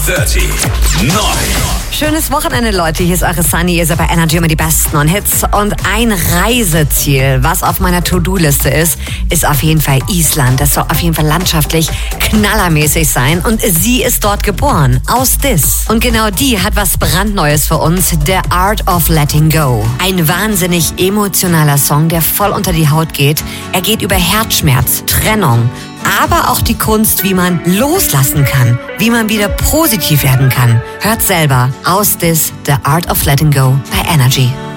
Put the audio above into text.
30. Neu. Schönes Wochenende, Leute. Hier ist eure Sunny. Ihr seid bei Energy immer die besten und Hits. Und ein Reiseziel, was auf meiner To-Do-Liste ist auf jeden Fall Island. Das soll auf jeden Fall landschaftlich knallermäßig sein. Und sie ist dort geboren, aus Dis. Und genau die hat was brandneues für uns. The Art of Letting Go. Ein wahnsinnig emotionaler Song, der voll unter die Haut geht. Er geht über Herzschmerz, Trennung, aber auch die Kunst, wie man loslassen kann, wie man wieder positiv werden kann. Hört selber aus Dis, The Art of Letting Go bei Energy.